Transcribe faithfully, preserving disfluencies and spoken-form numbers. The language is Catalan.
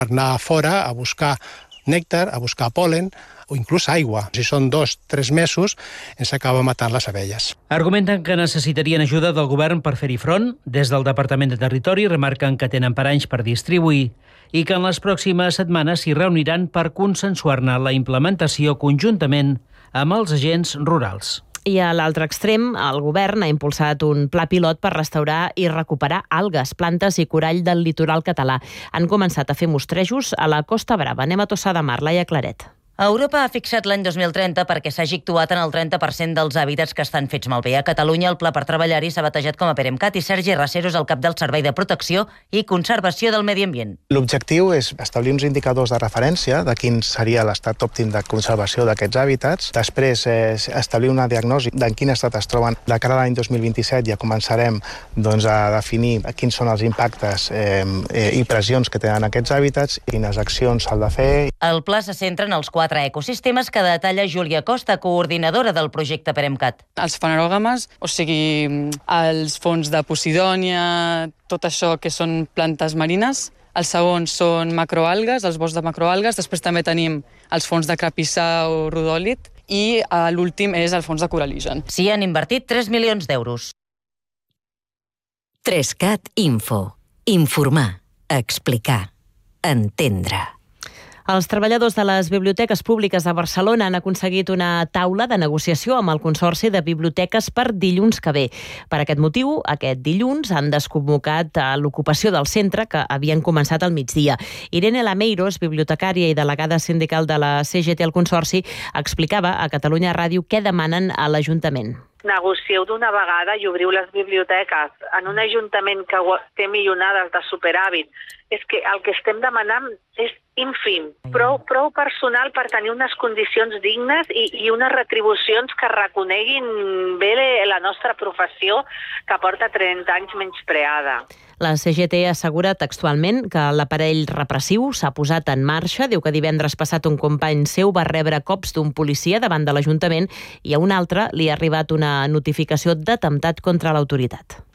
Anar fora a buscar nèctar, a buscar pol·len o inclús aigua. Si són dos, tres mesos, ens acaba matant les abelles. Argumenten que necessitarien ajuda del govern per fer-hi front. Des del Departament de Territori remarquen que tenen paranys per distribuir i que en les pròximes setmanes s'hi reuniran per consensuar-ne la implementació conjuntament amb els agents rurals. I a l'altre extrem, el govern ha impulsat un pla pilot per restaurar i recuperar algues, plantes i corall del litoral català. Han començat a fer mostrejos a la Costa Brava. Anem a Tossa de Mar, Laia Claret. Europa ha fixat l'any dos mil trenta perquè s'hagi actuat en el trenta per cent dels hàbitats que estan fets malbé. A Catalunya el pla per treballar-hi s'ha batejat com a PEREMCAT i Sergi Racero és el cap del Servei de Protecció i Conservació del Medi Ambient. L'objectiu és establir uns indicadors de referència de quin seria l'estat òptim de conservació d'aquests hàbitats. Després eh, establir una diagnosi de en quin estat es troben. De cara a l'any dos mil vint-i-set ja començarem doncs, a definir quins són els impactes eh, eh, i pressions que tenen aquests hàbitats, quines accions s'han de fer. El pla se centra en els quatre ecosistemes que detalla Júlia Costa, coordinadora del projecte PEREMCAT. Els fanerògames, o sigui, els fons de Posidònia, tot això que són plantes marines. Els segons són macroalgues, els boscs de macroalgues. Després també tenim els fons de crapissà o rodòlit i l'últim és el fons de coraligen. S'hi han invertit tres milions d'euros. Trescat Info. Informar, explicar, entendre. Els treballadors de les biblioteques públiques de Barcelona han aconseguit una taula de negociació amb el Consorci de Biblioteques per dilluns que ve. Per aquest motiu, aquest dilluns han desconvocat l'ocupació del centre que havien començat al migdia. Irene Lameiros, bibliotecària i delegada sindical de la C G T al Consorci, explicava a Catalunya Ràdio què demanen a l'Ajuntament. Negocieu d'una vegada i obriu les biblioteques en un ajuntament que té milionades de superàvit. És que el que estem demanant és ínfim, prou, prou personal per tenir unes condicions dignes i, i unes retribucions que reconeguin bé la nostra professió que porta trenta anys menyspreada. La C G T assegura textualment que l'aparell repressiu s'ha posat en marxa. Diu que divendres passat un company seu va rebre cops d'un policia davant de l'Ajuntament i a un altre li ha arribat una notificació d'atemptat contra l'autoritat.